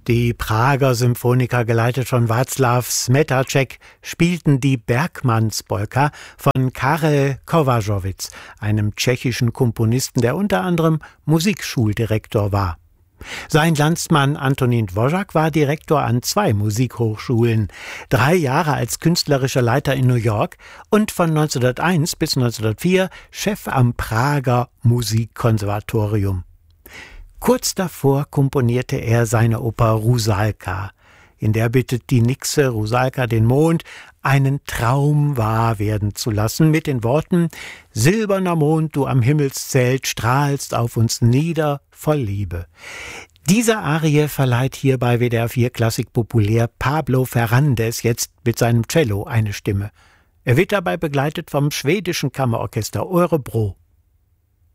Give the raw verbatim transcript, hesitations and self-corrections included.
Die Prager Symphoniker, geleitet von Václav Smetáček, spielten die Bergmannspolka von Karel Kovařovič, einem tschechischen Komponisten, der unter anderem Musikschuldirektor war. Sein Landsmann Antonín Dvořák war Direktor an zwei Musikhochschulen, drei Jahre als künstlerischer Leiter in New York und von neunzehnhunderteins bis neunzehnhundertvier Chef am Prager Musikkonservatorium. Kurz davor komponierte er seine Oper Rusalka. In der bittet die Nixe Rusalka den Mond, einen Traum wahr werden zu lassen, mit den Worten: »Silberner Mond, du am Himmelszelt, strahlst auf uns nieder voll Liebe.« Diese Arie verleiht hier bei W D R vier Klassik populär Pablo Ferrandez jetzt mit seinem Cello eine Stimme. Er wird dabei begleitet vom schwedischen Kammerorchester Örebro.